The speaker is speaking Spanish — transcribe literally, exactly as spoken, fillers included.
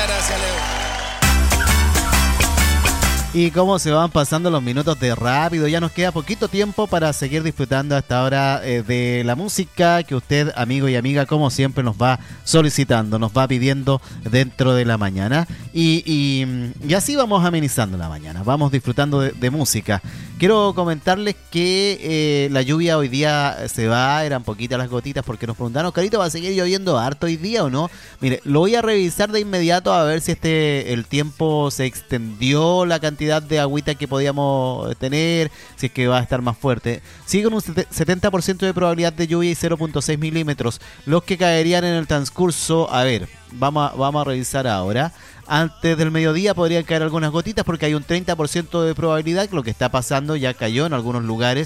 Muchas gracias, Leo. Y cómo se van pasando los minutos de rápido, ya nos queda poquito tiempo para seguir disfrutando a esta hora eh, de la música que usted, amigo y amiga, como siempre nos va solicitando, nos va pidiendo dentro de la mañana. Y, y, y así vamos amenizando la mañana, vamos disfrutando de, de música. Quiero comentarles que eh, la lluvia hoy día se va, eran poquitas las gotitas porque nos preguntaron, Carito, ¿va a seguir lloviendo harto hoy día o no? Mire, lo voy a revisar de inmediato a ver si este el tiempo se extendió, la cantidad de agüita que podíamos tener, si es que va a estar más fuerte. Sigue con un setenta por ciento de probabilidad de lluvia y cero punto seis milímetros. Los que caerían en el transcurso, a ver, vamos a, vamos a revisar ahora. Antes del mediodía podrían caer algunas gotitas porque hay un treinta por ciento de probabilidad, que lo que está pasando ya cayó en algunos lugares.